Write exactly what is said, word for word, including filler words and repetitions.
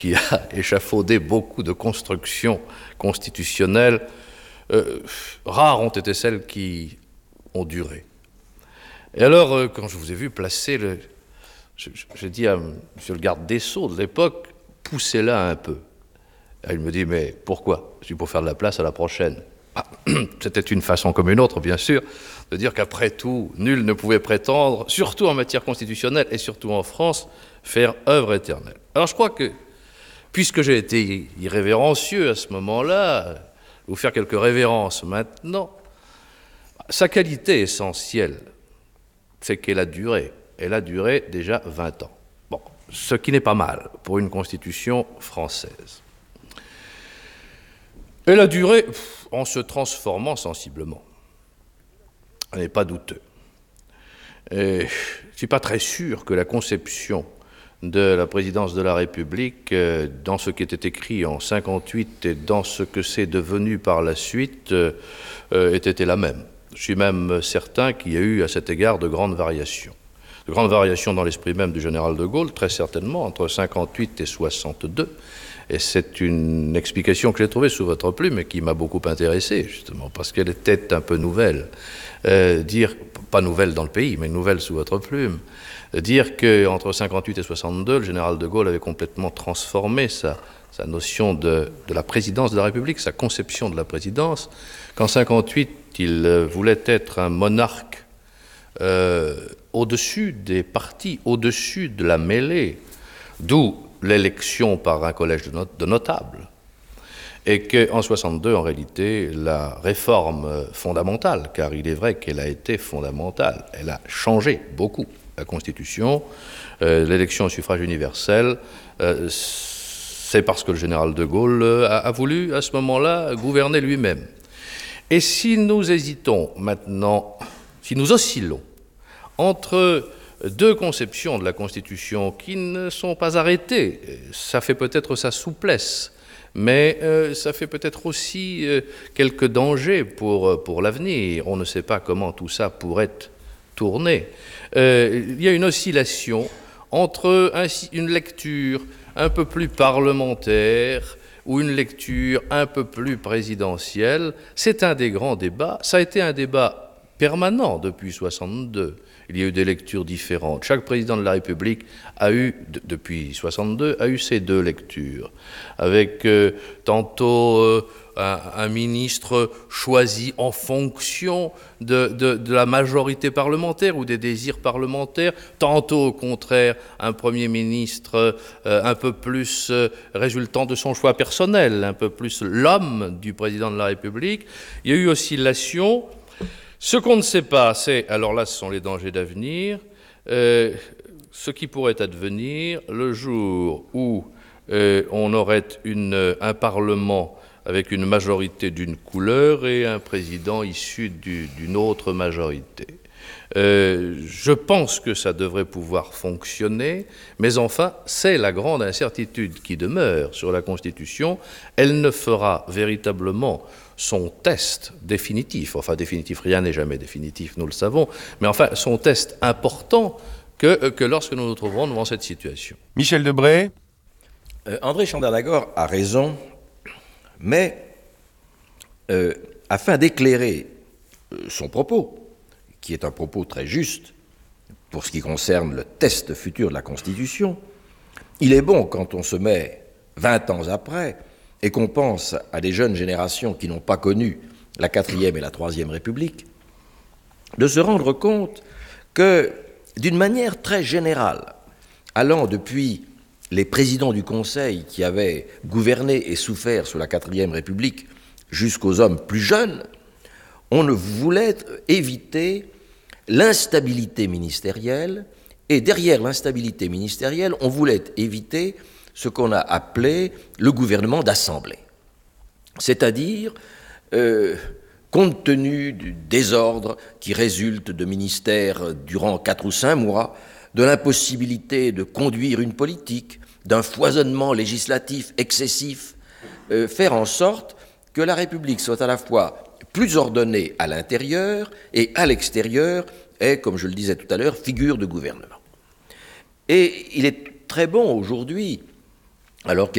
qui a échafaudé beaucoup de constructions constitutionnelles, euh, rares ont été celles qui ont duré. Et alors, euh, quand je vous ai vu placer le... J'ai dit à M. le garde des Sceaux de l'époque, poussez-la un peu. Et il me dit, mais pourquoi? Je dis, pour faire de la place à la prochaine. Ah, c'était une façon comme une autre, bien sûr, de dire qu'après tout, nul ne pouvait prétendre, surtout en matière constitutionnelle et surtout en France, faire œuvre éternelle. Alors je crois que, puisque j'ai été irrévérencieux à ce moment-là, vous faire quelques révérences maintenant, sa qualité essentielle, c'est qu'elle a duré. Elle a duré déjà vingt ans. Bon, ce qui n'est pas mal pour une constitution française. Elle a duré en se transformant sensiblement. Ce n'est pas douteux. Et je ne suis pas très sûr que la conception de la présidence de la République, dans ce qui était écrit en cinquante-huit et dans ce que c'est devenu par la suite, ait été la même. Je suis même certain qu'il y a eu à cet égard de grandes variations. De grandes variations dans l'esprit même du général de Gaulle, très certainement, entre cinquante-huit et soixante-deux. Et c'est une explication que j'ai trouvée sous votre plume et qui m'a beaucoup intéressé, justement, parce qu'elle était un peu nouvelle. Euh, dire, pas nouvelle dans le pays, mais nouvelle sous votre plume, euh, dire qu'entre cinquante-huit et soixante-deux, le général de Gaulle avait complètement transformé sa, sa notion de, de la présidence de la République, sa conception de la présidence, qu'en cinquante-huit, il euh, voulait être un monarque euh, au-dessus des partis, au-dessus de la mêlée, d'où l'élection par un collège de, not de notables, et qu'en soixante-deux, en réalité, la réforme fondamentale, car il est vrai qu'elle a été fondamentale, elle a changé beaucoup la Constitution, euh, l'élection au suffrage universel, euh, c'est parce que le général de Gaulle a, a voulu, à ce moment-là, gouverner lui-même. Et si nous hésitons maintenant, si nous oscillons entre deux conceptions de la Constitution qui ne sont pas arrêtées, ça fait peut-être sa souplesse, mais euh, ça fait peut-être aussi euh, quelques dangers pour, pour l'avenir. On ne sait pas comment tout ça pourrait tourner. Euh, il y a une oscillation entre un, une lecture un peu plus parlementaire ou une lecture un peu plus présidentielle. C'est un des grands débats. Ça a été un débat permanent depuis soixante-deux. Il y a eu des lectures différentes. Chaque président de la République a eu, de, depuis soixante-deux, a eu ces deux lectures, avec euh, tantôt euh, un, un ministre choisi en fonction de, de, de la majorité parlementaire ou des désirs parlementaires, tantôt au contraire un Premier ministre euh, un peu plus euh, résultant de son choix personnel, un peu plus l'homme du président de la République. Il y a eu oscillation. Ce qu'on ne sait pas, c'est, alors là ce sont les dangers d'avenir, euh, ce qui pourrait advenir le jour où euh, on aurait une, un Parlement avec une majorité d'une couleur et un président issu du, d'une autre majorité. Euh, je pense que ça devrait pouvoir fonctionner, mais enfin, c'est la grande incertitude qui demeure sur la Constitution. Elle ne fera véritablement son test définitif, enfin définitif, rien n'est jamais définitif, nous le savons, mais enfin son test important que, que lorsque nous nous trouverons devant cette situation. Michel Debré. Euh, André Chandernagor a raison, mais euh, afin d'éclairer son propos, qui est un propos très juste pour ce qui concerne le test futur de la Constitution, il est bon, quand on se met vingt ans après, et qu'on pense à des jeunes générations qui n'ont pas connu la quatrième et la troisième République, de se rendre compte que, d'une manière très générale, allant depuis les présidents du Conseil qui avaient gouverné et souffert sous la quatrième République jusqu'aux hommes plus jeunes, on ne voulait éviter l'instabilité ministérielle, et derrière l'instabilité ministérielle, on voulait éviter ce qu'on a appelé le gouvernement d'assemblée. C'est-à-dire, euh, compte tenu du désordre qui résulte de ministères durant quatre ou cinq mois, de l'impossibilité de conduire une politique, d'un foisonnement législatif excessif, euh, faire en sorte que la République soit à la fois plus ordonnée à l'intérieur et à l'extérieur, et, comme je le disais tout à l'heure, figure de gouvernement. Et il est très bon aujourd'hui, alors qu'il